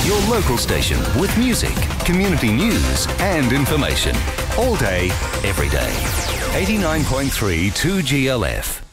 Your local station with music, community news and information. All day, every day. 89.3 2GLF.